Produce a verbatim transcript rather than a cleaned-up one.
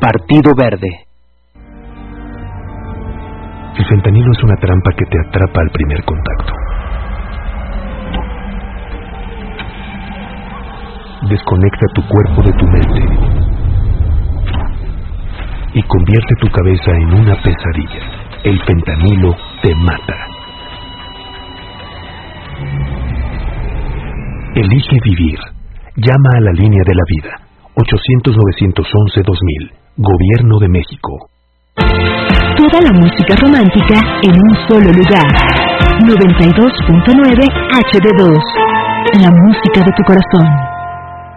Partido Verde. El fentanilo es una trampa que te atrapa al primer contacto. Desconecta tu cuerpo de tu mente y convierte tu cabeza en una pesadilla. El fentanilo te mata. Elige vivir. Llama a la línea de la vida. ochocientos, novecientos once, dos mil. Gobierno de México. Toda la música romántica en un solo lugar. noventa y dos punto nueve H D dos. La música de tu corazón.